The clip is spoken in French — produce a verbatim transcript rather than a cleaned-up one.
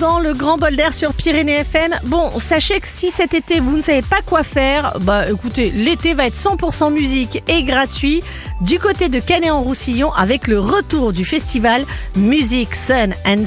dans le grand bol d'air sur Pyrénées F M. Bon, sachez que si cet été vous ne savez pas quoi faire, bah écoutez, l'été va être cent pour cent musique et gratuit du côté de Canet-en-Roussillon avec le retour du festival Music, Sun and